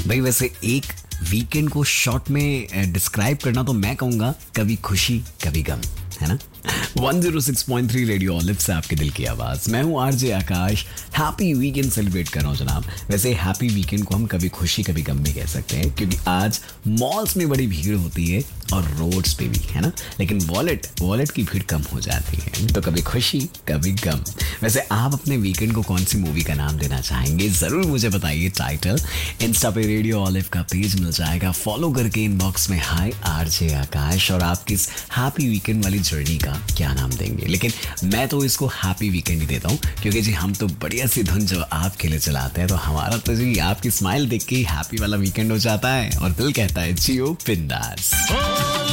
भाई वैसे एक वीकेंड को शॉर्ट में डिस्क्राइब करना तो मैं कहूँगा कभी खुशी कभी गम, है ना। 106.3 रेडियो ऑलिव से आपके दिल की आवाज। मैं हूं आरजे आकाश। हैप्पी वीकेंड सेलिब्रेट कर रहा हूं जनाब। वैसे हैप्पी वीकेंड को हम कभी खुशी कभी गम भी कह सकते हैं, क्योंकि आज मॉल्स में बड़ी भीड़ होती है और रोड्स पे भी, है ना। लेकिन वॉलेट की भीड़ कम हो जाती है, तो कभी खुशी कभी गम। वैसे आप अपने वीकेंड को कौन सी मूवी का नाम देना चाहेंगे, जरूर मुझे बताइए। टाइटल इंस्टा पे रेडियो ऑलिव का पेज मिल जाएगा, फॉलो करके इनबॉक्स में हाय आरजे आकाश, और आपकी इस हैप्पी वीकेंड वाली जर्नी का क्या नाम देंगे। लेकिन मैं तो इसको हैप्पी वीकेंड ही देता हूँ, क्योंकि जी हम तो बढ़िया सी धुन जो आपके लिए चलाते हैं, तो हमारा तो जी आपकी स्माइल देख के ही हैप्पी वाला वीकेंड हो जाता है और दिल कहता है जियो बिंदास।